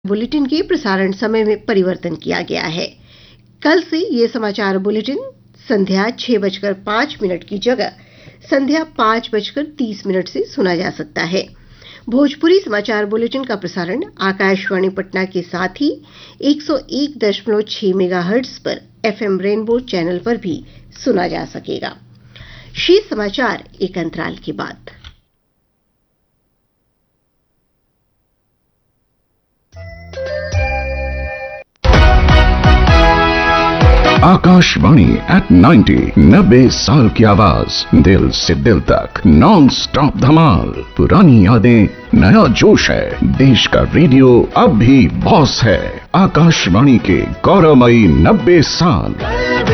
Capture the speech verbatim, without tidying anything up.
Bulletin के प्रसारण समय में परिवर्तन किया गया है। कल से ये समाचार बुलेटिन संध्या छह बजकर पांच मिनट की जगह संध्या पांच बजकर तीस मिनट से सुना जा सकता है। भोजपुरी समाचार बुलेटिन का प्रसारण आकाशवाणी पटना के साथ ही एक सौ एक दशमलव छह मेगाहर्ट्ज पर एफएम रेनबो चैनल पर भी सुना जा सकेगा। शेष समाचार एक अंतराल के बाद। आकाशवाणी एट नाइन्टी नब्बे साल की आवाज, दिल से दिल तक नॉन स्टॉप धमाल। पुरानी यादें, नया जोश है। देश का रेडियो अब भी बॉस है। आकाशवाणी के गौरवमयी नब्बे साल।